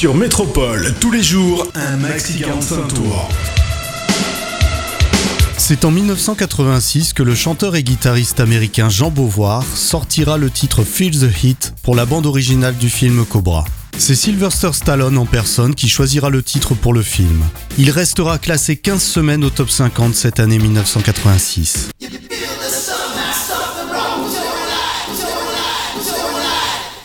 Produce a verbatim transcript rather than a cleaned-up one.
Sur Métropole, tous les jours, un maxi quarante-cinq tours. C'est en dix-neuf cent quatre-vingt-six que le chanteur et guitariste américain Jean Beauvoir sortira le titre Feel the Heat pour la bande originale du film Cobra. C'est Sylvester Stallone en personne qui choisira le titre pour le film. Il restera classé quinze semaines au top cinquante cette année dix-neuf cent quatre-vingt-six.